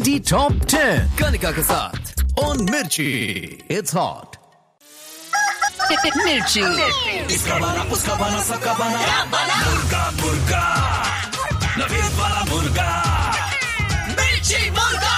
City top 10 Kanika के साथ on मिर्ची। इट्स हॉट मिर्ची। इसका बना उसका बना सबका बना मुर्गा मुर्गा नवीन वाला मुर्गा मिर्ची मुर्गा।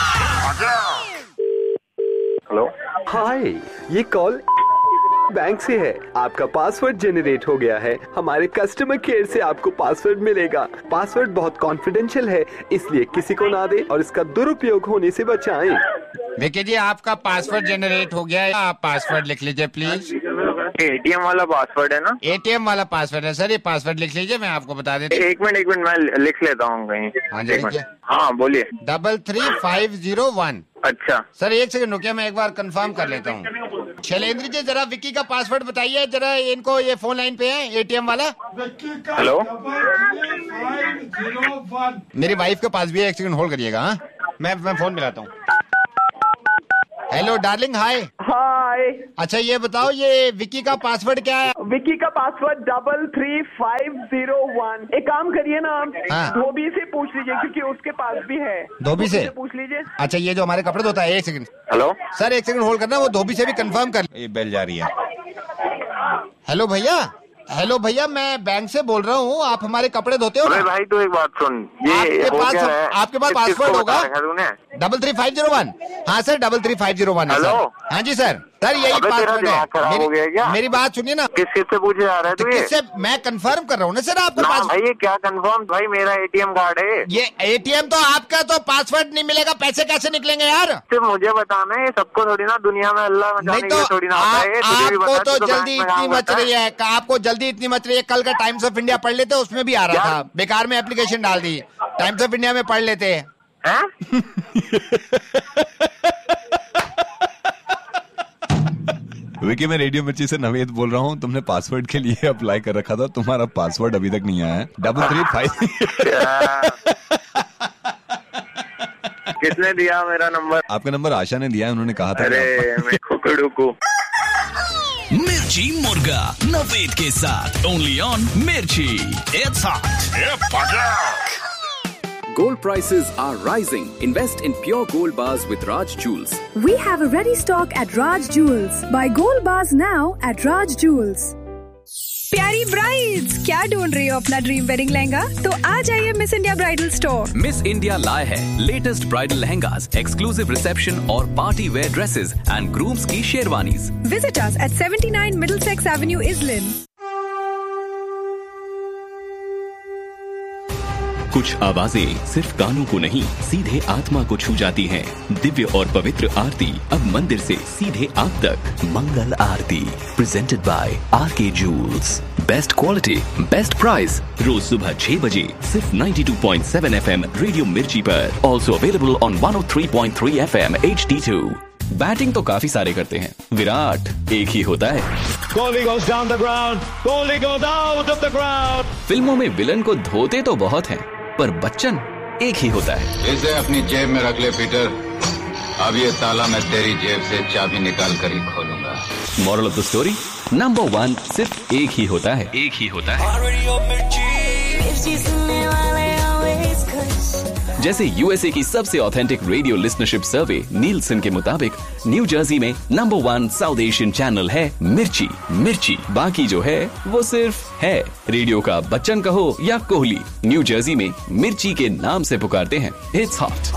हेलो, हाय, ये कॉल बैंक से है। आपका पासवर्ड जनरेट हो गया है। हमारे कस्टमर केयर से आपको पासवर्ड मिलेगा। पासवर्ड बहुत कॉन्फिडेंशियल है, इसलिए किसी को ना दे और इसका दुरुपयोग होने से बचाएं। देखिए जी, आपका पासवर्ड जनरेट हो गया है। आप पासवर्ड लिख लीजिए प्लीज। एटीएम वाला पासवर्ड है ना? एटीएम वाला पासवर्ड है सर। ये पासवर्ड लिख लीजिए, मैं आपको बता देता हूँ। एक मिनट मैं लिख लेता हूँ कहीं। हाँ जी, लिखिए। हाँ बोलिए। 33501। अच्छा सर, एक सेकंड रुकिए, मैं एक बार कंफर्म कर लेता हूँ। शैलेंद्र जी, जरा विक्की का पासवर्ड बताइए जरा। इनको ये फोन लाइन पे है एटीएम वाला। हेलो, मेरी वाइफ के पास भी है, एक सेकंड होल्ड करिएगा। हाँ, मैं फोन मिलाता हूँ। हेलो डार्लिंग, हाय। हाय। अच्छा ये बताओ, ये विक्की का पासवर्ड क्या है? विक्की का पासवर्ड 33501। एक काम करिए ना, आप हाँ। धोबी से पूछ लीजिए क्योंकि उसके पास भी है। धोबी से पूछ लीजिए। अच्छा, ये जो हमारे कपड़े धोता है, एक सेकंड। हेलो सर, एक सेकंड होल्ड करना, वो धोबी से भी कंफर्म कर। ये बेल जा रही है। हेलो भैया, मैं बैंक से बोल रहा हूँ। आप हमारे कपड़े धोते हो ना? अरे भाई तू एक बात सुन, ये आपके पास पासवर्ड होगा 33501। हाँ सर, 33501 है सर। हाँ जी सर यही पासवर्ड है। मेरी बात सुनिए ना। किससे पूछे जा रहा है तू? किससे? मैं कंफर्म कर रहा हूँ ना सर आपके पास। भाई ये क्या कंफर्म? भाई मेरा एटीएम कार्ड है ये। एटीएम तो आपका, तो पासवर्ड नहीं मिलेगा, पैसे कैसे निकलेंगे यार? सिर्फ मुझे बताना है, सबको थोड़ी ना दुनिया में अल्लाह नहीं तो थोड़ी ना होता है। आपको तो जल्दी इतनी मच रही है, आपको जल्दी इतनी मच रही है। कल का टाइम्स ऑफ इंडिया पढ़ लेते, उसमें भी आ रहा था। बेकार में एप्लीकेशन डाल दी। टाइम्स ऑफ इंडिया में पढ़ लेते हैं। विकी, मैं रेडियो मिर्ची से नवेद बोल रहा हूँ। तुमने पासवर्ड के लिए अप्लाई कर रखा था, तुम्हारा पासवर्ड अभी तक नहीं आया है। 335। किसने दिया मेरा नंबर? आपका नंबर आशा ने दिया है, उन्होंने कहा था। अरे मैं खुकड़ू को। मिर्ची मुर्गा नवेद के साथ ओनली ऑन मिर्ची। It's hot. Gold prices are rising. Invest in pure gold bars with Raj Jewels. We have a ready stock at Raj Jewels. Buy gold bars now at Raj Jewels. प्यारी brides, क्या ढूंढ रही हो अपना dream wedding lehenga? तो आ जाइए miss India bridal store. Miss India लाए है latest bridal lehengas, exclusive reception और party wear dresses and grooms की sherwanis. Visit us at 79 Middlesex Avenue, Islin. कुछ आवाजें सिर्फ कानों को नहीं, सीधे आत्मा को छू जाती हैं। दिव्य और पवित्र आरती अब मंदिर से सीधे आप तक। मंगल आरती presented by R K joules. Best quality, best price. रोज सुबह 6 बजे सिर्फ 92.7 FM रेडियो मिर्ची पर। Also available on 103.3 FM HD2। Batting तो काफी सारे करते हैं, विराट एक ही होता है। Kohli goes down the ground. Kohli goes out of the ground. फिल्मों में विलन को धोते तो बहुत हैं, पर बच्चन एक ही होता है। इसे अपनी जेब में रख ले पीटर। अब ये ताला मैं तेरी जेब से चाबी निकाल कर ही खोलूंगा। Moral of the story, number 1 सिर्फ एक ही होता है। एक ही होता है। जैसे यूएसए की सबसे ऑथेंटिक रेडियो लिस्नरशिप सर्वे नीलसन के मुताबिक न्यू जर्सी में नंबर 1 साउथ एशियन चैनल है मिर्ची। बाकी जो है वो सिर्फ है। रेडियो का बच्चन कहो या कोहली, न्यू जर्सी में मिर्ची के नाम से पुकारते हैं। It's hot.